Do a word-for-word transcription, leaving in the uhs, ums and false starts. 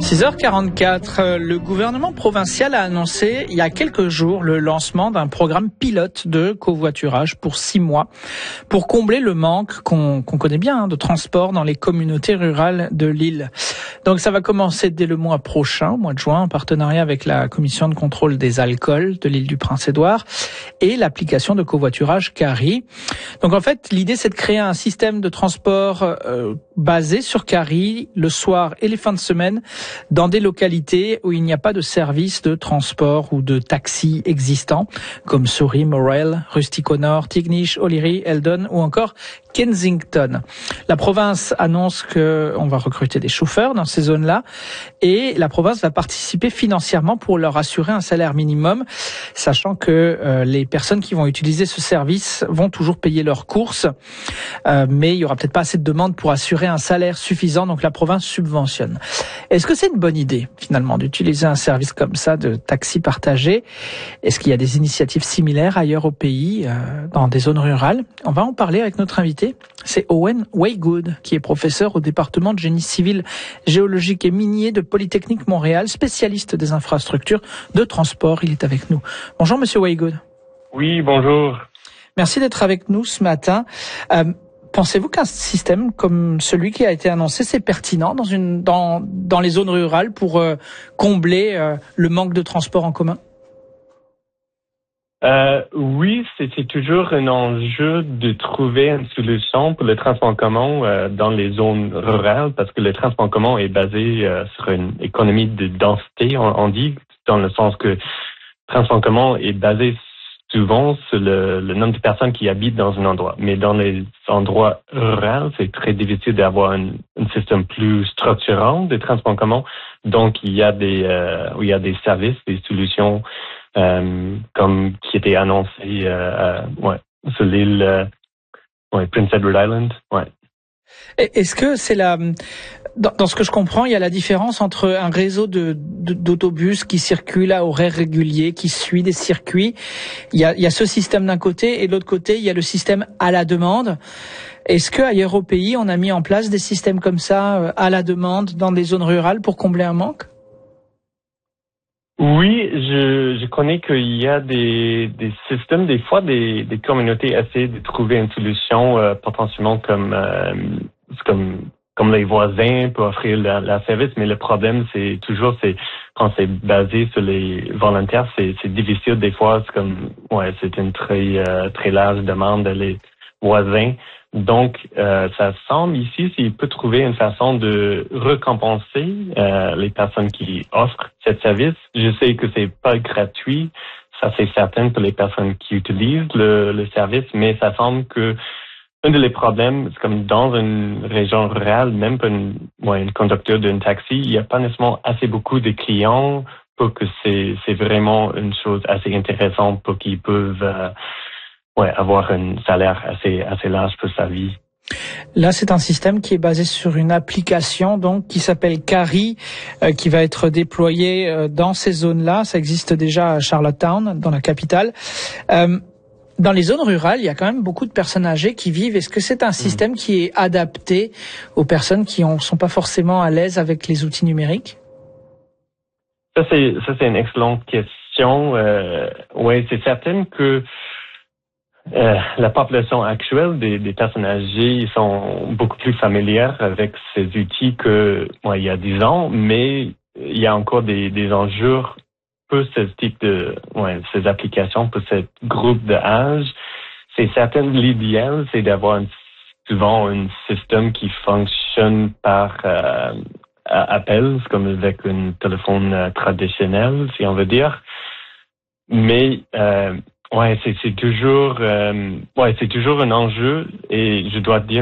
six heures quarante-quatre, le gouvernement provincial a annoncé il y a quelques jours le lancement d'un programme pilote de covoiturage pour six mois pour combler le manque qu'on qu'on connaît bien hein, de transport dans les communautés rurales de l'île. Donc ça va commencer dès le mois prochain, au mois de juin, en partenariat avec la commission de contrôle des alcools de l'île du Prince-Édouard et l'application de covoiturage Carry. Donc en fait, l'idée c'est de créer un système de transport euh, basé sur Carry le soir et les fins de semaine dans des localités où il n'y a pas de service de transport ou de taxi existant, comme Souris, Morel, Rustico Nord, Tignish, O'Leary, Eldon ou encore Kensington. La province annonce qu'on va recruter des chauffeurs dans ces zones-là et la province va participer financièrement pour leur assurer un salaire minimum, sachant que euh, les personnes qui vont utiliser ce service vont toujours payer leurs courses, euh, mais il y aura peut-être pas assez de demandes pour assurer un salaire suffisant, donc la province subventionne. Est-ce que c'est une bonne idée, finalement, d'utiliser un service comme ça de taxi partagé? Est-ce qu'il y a des initiatives similaires ailleurs au pays, euh, dans des zones rurales? On va en parler avec notre invité. C'est Owen Waygood, qui est professeur au département de génie civil, géologique et minier de Polytechnique Montréal, spécialiste des infrastructures de transport. Il est avec nous. Bonjour, monsieur Waygood. Oui, bonjour. Merci d'être avec nous ce matin. Euh, Pensez-vous qu'un système comme celui qui a été annoncé, c'est pertinent dans une dans dans les zones rurales pour euh, combler euh, le manque de transport en commun? Euh, oui, c'est, c'est toujours un enjeu de trouver une solution pour le transport en commun euh, dans les zones rurales, parce que le transport en commun est basé euh, sur une économie de densité, on, on dit, dans le sens que le transport en commun est basé souvent sur le, le nombre de personnes qui habitent dans un endroit. Mais dans les endroits ruraux, c'est très difficile d'avoir un, un système plus structurant de transport en commun. Donc, il y a des, euh, il y a des services, des solutions euh, comme qui étaient annoncées euh, euh, ouais, sur l'île euh, ouais, Prince Edward Island. Ouais. Est-ce que c'est la dans, dans ce que je comprends, il y a la différence entre un réseau de, de d'autobus qui circule à horaires réguliers, qui suit des circuits. Il y a, il y a ce système d'un côté et de l'autre côté, il y a le système à la demande. Est-ce que ailleurs au pays, on a mis en place des systèmes comme ça à la demande dans des zones rurales pour combler un manque? Oui, je, je connais qu'il y a des, des systèmes, des fois des, des communautés essaient de trouver une solution euh, potentiellement comme, euh, comme comme les voisins pour offrir la, la service, mais le problème c'est toujours c'est quand c'est basé sur les volontaires, c'est, c'est difficile des fois, c'est comme ouais c'est une très euh, très large demande des voisins. Donc, euh, ça semble ici s'il peut trouver une façon de récompenser euh, les personnes qui offrent ce service. Je sais que c'est pas gratuit, ça c'est certain pour les personnes qui utilisent le, le service, mais ça semble que un des problèmes, c'est comme dans une région rurale, même pour une, ouais, un conducteur d'un taxi, il n'y a pas nécessairement assez beaucoup de clients pour que c'est, c'est vraiment une chose assez intéressante pour qu'ils peuvent euh, ouais, avoir un salaire assez, assez large pour sa vie. Là, c'est un système qui est basé sur une application donc qui s'appelle Carry, euh, qui va être déployée euh, dans ces zones-là. Ça existe déjà à Charlottetown, dans la capitale. Euh, dans les zones rurales, il y a quand même beaucoup de personnes âgées qui vivent. Est-ce que c'est un système mmh. qui est adapté aux personnes qui ne sont pas forcément à l'aise avec les outils numériques? Ça, c'est, ça, c'est une excellente question. Euh, oui, c'est certain que Euh, la population actuelle des, des personnes âgées sont beaucoup plus familières avec ces outils que ouais, il y a dix ans, mais il y a encore des, des enjeux pour ce type de ouais, ces applications pour ce groupe d'âge. C'est certain, l'idéal, c'est d'avoir un, souvent un système qui fonctionne par euh, appel, comme avec un téléphone euh, traditionnel, si on veut dire. Mais euh, Ouais, c'est, c'est toujours, euh, ouais, c'est toujours un enjeu et je dois dire